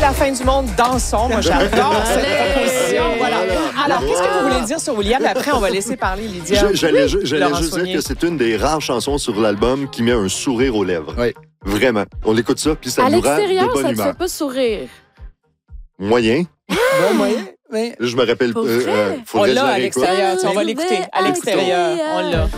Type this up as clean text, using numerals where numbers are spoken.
la fin du monde, dansons. Moi, j'adore cette proposition. Voilà. Alors, qu'est-ce que vous voulez dire sur William? Après, on va laisser parler Lydia. J'allais juste Soignier. dire que c'est une des rares chansons sur l'album qui met un sourire aux lèvres. Oui. Vraiment. On écoute ça, puis ça À nous rend de l'extérieur, bonne ça ne te humeur. fait pas sourire. Moyen. Bon moyen, mais... Je me rappelle. Pour vrai? On Faudrait que je l'a la à réécoute. l'extérieur. On va l'écouter. À l'extérieur, on l'a.